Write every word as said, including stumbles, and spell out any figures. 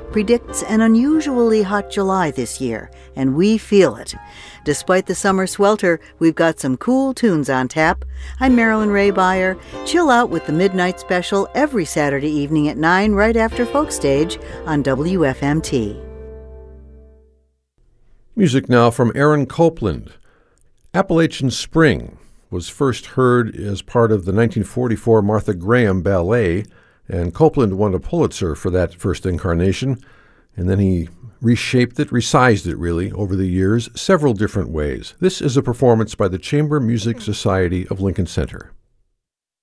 predicts an unusually hot July this year, and we feel it. Despite the summer swelter, we've got some cool tunes on tap. I'm Marilyn Ray Beyer. Chill out with the Midnight Special every Saturday evening at nine right after Folk Stage on W F M T. Music now from Aaron Copland. Appalachian Spring was first heard as part of the nineteen forty-four Martha Graham Ballet, and Copland won a Pulitzer for that first incarnation, and then he reshaped it, resized it really, over the years, several different ways. This is a performance by the Chamber Music Society of Lincoln Center.